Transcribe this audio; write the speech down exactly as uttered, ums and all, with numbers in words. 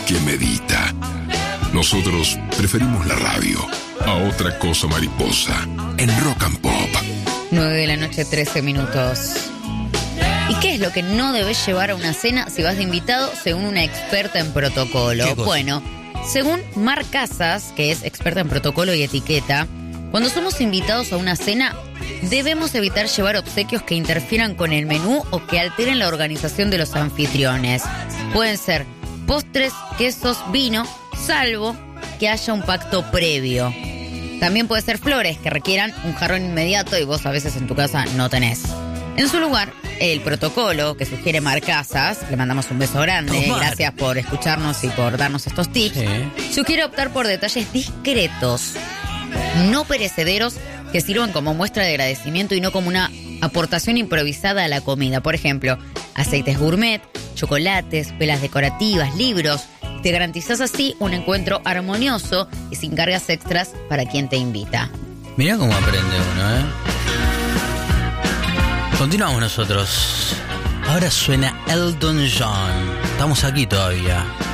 que medita. Nosotros preferimos la radio a otra cosa mariposa en Rock and Pop. nueve de la noche, trece minutos. ¿Y qué es lo que no debes llevar a una cena si vas de invitado, según una experta en protocolo? Bueno, según Mar Casas, que es experta en protocolo y etiqueta, cuando somos invitados a una cena, debemos evitar llevar obsequios que interfieran con el menú o que alteren la organización de los anfitriones. Pueden ser postres, quesos, vino, salvo que haya un pacto previo. También puede ser flores que requieran un jarrón inmediato y vos a veces en tu casa no tenés. En su lugar, el protocolo que sugiere Mar Casas, le mandamos un beso grande, Tomar. gracias por escucharnos y por darnos estos tips, sí. sugiere optar por detalles discretos, no perecederos, que sirvan como muestra de agradecimiento y no como una aportación improvisada a la comida. Por ejemplo, aceites gourmet, chocolates, velas decorativas, libros. Te garantizás así un encuentro armonioso y sin cargas extras para quien te invita. Mirá cómo aprende uno, ¿eh? Continuamos nosotros. Ahora suena Elton John. Estamos aquí todavía.